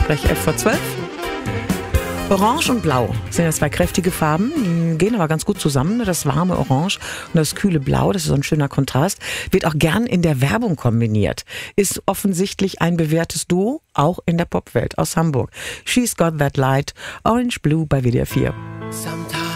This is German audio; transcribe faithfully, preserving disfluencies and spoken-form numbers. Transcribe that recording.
Sprech F vor zwölf. Orange und Blau sind ja zwei kräftige Farben, die gehen aber ganz gut zusammen. Das warme Orange und das kühle Blau, das ist so ein schöner Kontrast, wird auch gern in der Werbung kombiniert. Ist offensichtlich ein bewährtes Duo, auch in der Popwelt aus Hamburg. She's Got That Light, Orange Blue bei W D R vier. Sometimes